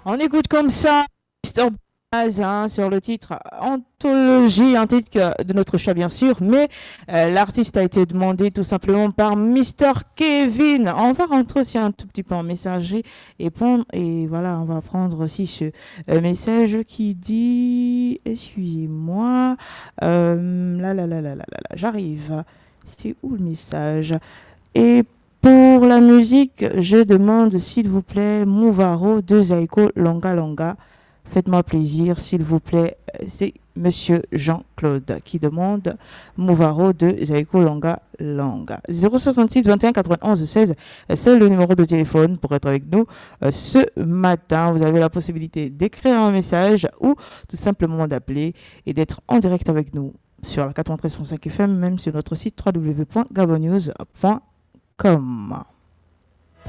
On écoute comme ça Mr. Baz, sur le titre Anthologie, un titre de notre chat bien sûr, mais l'artiste a été demandé tout simplement par Mr. Kevin. On va rentrer aussi un tout petit peu en messagerie et voilà, on va prendre aussi ce message qui dit, excusez-moi, j'arrive. C'est où le message? Et pour la musique, je demande s'il vous plaît Mouvaro de Zaiko Longa Longa. Faites-moi plaisir, s'il vous plaît. C'est Monsieur Jean-Claude qui demande Mouvaro de Zaiko Longa Longa. 066 21 91 16, c'est le numéro de téléphone pour être avec nous ce matin. Vous avez la possibilité d'écrire un message ou tout simplement d'appeler et d'être en direct avec nous sur la 93.5 FM, même sur notre site www.gabonnews.com.